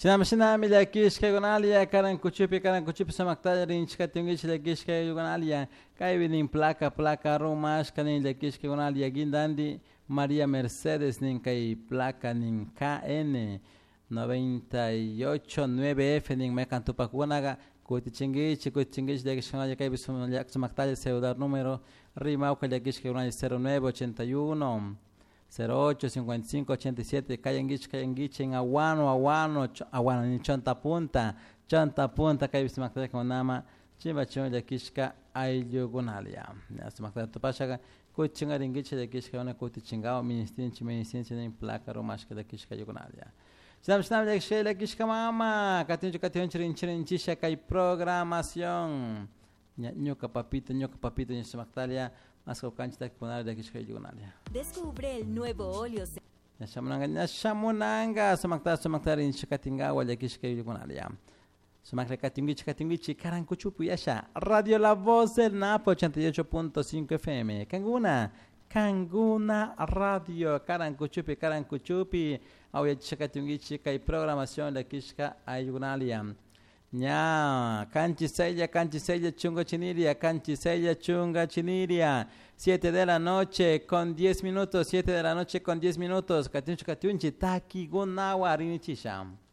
Sinami la kishka gonalia karan kuchupi samakta rinchka tingich la kishka gonalia kaibinin placa romas kanin la kishka gonalia gindandi María Mercedes nin kai placa nin KN 989F nin mekan tupakunaga kutichingichi la kishka gonalia kaibin samakta celular número rimauka la kishka gonalia 0981 08 55 87 Kayanguich en Aguano ni Chanta Punta Kaibis Makta Konama Chimbachon de Kishka Ayugunalia Smakta Topashaga Kuchinga Ringich de Kishka una Kutichinga Ministin en placa romashka de Kishka Yugunalia Samstam de Shela Kishka Mama Katin Chinchisha Kai programación Ñuka papito en Smaktalia Descubre el nuevo óleo. Shamunanga, Samaktar in Chikatingawa, de Kishka Yugunalia. Samakakatingichi, Karankuchupu Yasha, Radio La Voz del Napo 88.5 FM. Kanguna Radio, Karankuchupi, Auya Chikatingichi, Kai programación de Kishka Ayugunalia. Canchi Sella, Chunga Chiniria, 7 de la noche con 10 minutos, Katunchi, Taki Gunawa, Rinichisham.